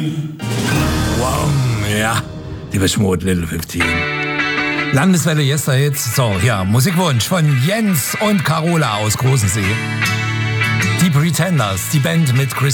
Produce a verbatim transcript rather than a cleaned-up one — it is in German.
Wow, ja, die Beschmut Little fünfzehn. Landeswelle Yesterhits. So, ja, Musikwunsch von Jens und Carola aus Großensee. Die Pretenders, die Band mit Chris